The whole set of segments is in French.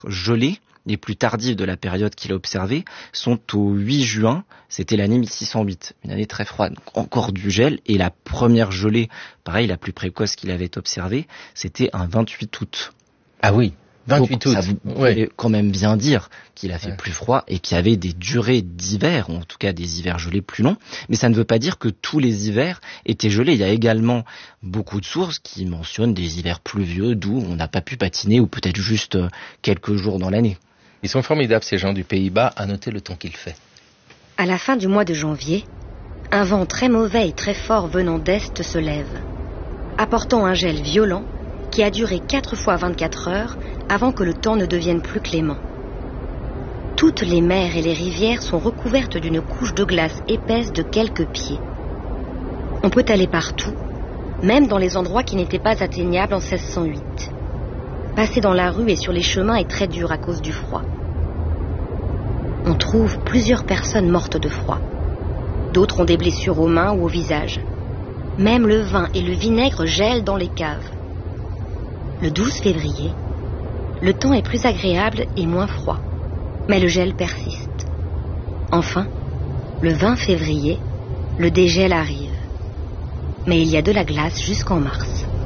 gelées les plus tardives de la période qu'il a observée sont au 8 juin, c'était l'année 1608, une année très froide, donc encore du gel, et la première gelée, pareil, la plus précoce qu'il avait observée, c'était un 28 août. Ah oui, 28 août. Ça vous pouvez quand même bien dire qu'il a fait plus froid et qu'il y avait des durées d'hiver, ou en tout cas des hivers gelés plus longs, mais ça ne veut pas dire que tous les hivers étaient gelés. Il y a également beaucoup de sources qui mentionnent des hivers pluvieux d'où on n'a pas pu patiner, ou peut-être juste quelques jours dans l'année. Ils sont formidables, ces gens du Pays-Bas, à noter le temps qu'il fait. À la fin du mois de janvier, un vent très mauvais et très fort venant d'est se lève, apportant un gel violent qui a duré 4 fois 24 heures avant que le temps ne devienne plus clément. Toutes les mers et les rivières sont recouvertes d'une couche de glace épaisse de quelques pieds. On peut aller partout, même dans les endroits qui n'étaient pas atteignables en 1608. Passer dans la rue et sur les chemins est très dur à cause du froid. On trouve plusieurs personnes mortes de froid. D'autres ont des blessures aux mains ou au visage. Même le vin et le vinaigre gèlent dans les caves. Le 12 février, le temps est plus agréable et moins froid, mais le gel persiste. Enfin, le 20 février, le dégel arrive. Mais il y a de la glace jusqu'en mars.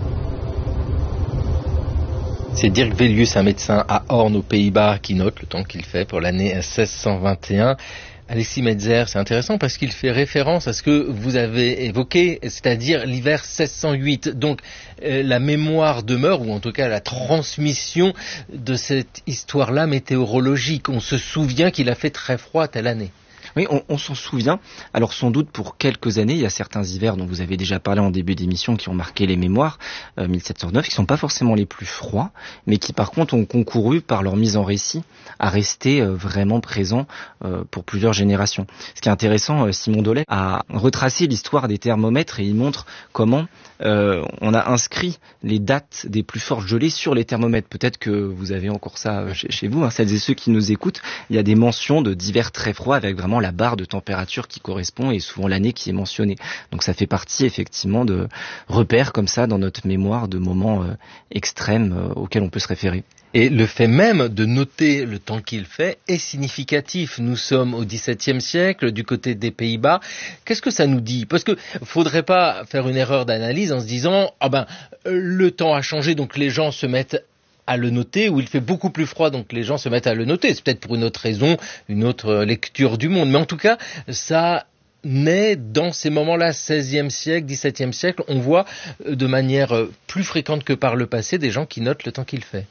C'est Dirk Vellius, un médecin à Hoorn aux Pays-Bas, qui note le temps qu'il fait pour l'année 1621. Alexis Metzer, c'est intéressant parce qu'il fait référence à ce que vous avez évoqué, c'est-à-dire l'hiver 1608. Donc la mémoire demeure, ou en tout cas la transmission de cette histoire-là météorologique. On se souvient qu'il a fait très froid telle année. Oui, on s'en souvient. Alors sans doute pour quelques années, il y a certains hivers dont vous avez déjà parlé en début d'émission qui ont marqué les mémoires, 1709, qui sont pas forcément les plus froids, mais qui par contre ont concouru par leur mise en récit à rester vraiment présents pour plusieurs générations. Ce qui est intéressant, Simon Dollet a retracé l'histoire des thermomètres et il montre comment on a inscrit les dates des plus fortes gelées sur les thermomètres. Peut-être que vous avez encore ça chez vous, celles et ceux qui nous écoutent. Il y a des mentions d'hivers très froids avec vraiment la barre de température qui correspond et souvent l'année qui est mentionnée. Donc ça fait partie effectivement de repères comme ça dans notre mémoire de moments extrêmes auxquels on peut se référer. Et le fait même de noter le temps qu'il fait est significatif. Nous sommes au XVIIe siècle, du côté des Pays-Bas. Qu'est-ce que ça nous dit ? Parce que faudrait pas faire une erreur d'analyse en se disant le temps a changé, donc les gens se mettent à le noter, ou il fait beaucoup plus froid, donc les gens se mettent à le noter. C'est peut-être pour une autre raison, une autre lecture du monde. Mais en tout cas, ça naît dans ces moments-là, 16e siècle, 17e siècle. On voit de manière plus fréquente que par le passé des gens qui notent le temps qu'il fait.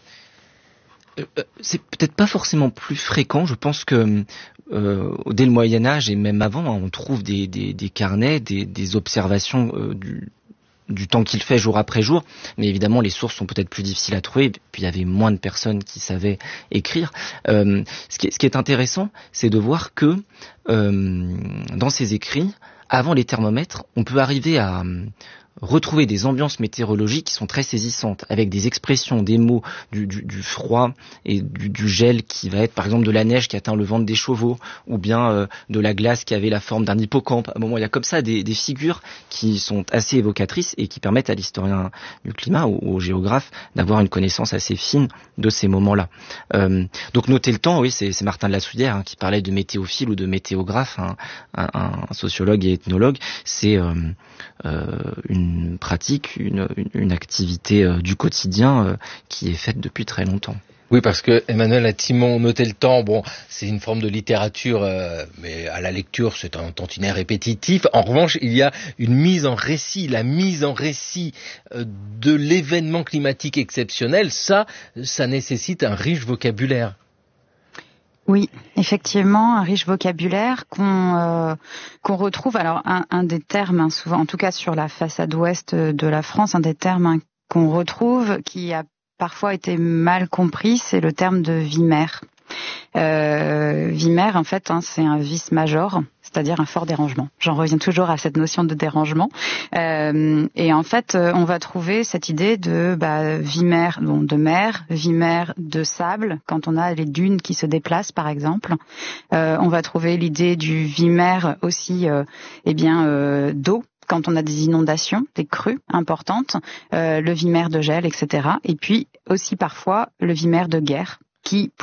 C'est peut-être pas forcément plus fréquent. Je pense que dès le Moyen-Âge et même avant, on trouve des carnets, des observations du temps qu'il fait jour après jour, mais évidemment les sources sont peut-être plus difficiles à trouver, puis il y avait moins de personnes qui savaient écrire. Ce qui est intéressant, c'est de voir que dans ces écrits, avant les thermomètres, on peut arriver à retrouver des ambiances météorologiques qui sont très saisissantes, avec des expressions, des mots, du froid et du gel qui va être par exemple de la neige qui atteint le ventre des chevaux, ou bien de la glace qui avait la forme d'un hippocampe. À un moment, il y a comme ça des figures qui sont assez évocatrices et qui permettent à l'historien du climat ou au géographe d'avoir une connaissance assez fine de ces moments-là. Donc noter le temps, oui, c'est Martin de la Souillère qui parlait de météophile ou de météographe, un sociologue et ethnologue. C'est une pratique, une activité du quotidien qui est faite depuis très longtemps. Oui, parce que Emmanuel Atimon, noter le temps, c'est une forme de littérature, mais à la lecture, c'est un tantinet répétitif. En revanche, il y a une mise en récit, la mise en récit de l'événement climatique exceptionnel, ça nécessite un riche vocabulaire. Oui, effectivement, un riche vocabulaire qu'on retrouve. Alors, un des termes, souvent, en tout cas sur la façade ouest de la France, un des termes qu'on retrouve, qui a parfois été mal compris, c'est le terme de vimère. Vimère, en fait, c'est un vice major, c'est-à-dire un fort dérangement. J'en reviens toujours à cette notion de dérangement. Et en fait, on va trouver cette idée de vimère, de mer, vimère de sable, quand on a les dunes qui se déplacent, par exemple. On va trouver l'idée du vimère aussi, d'eau, quand on a des inondations, des crues importantes, le vimère de gel, etc. Et puis aussi parfois le vimère de guerre. qui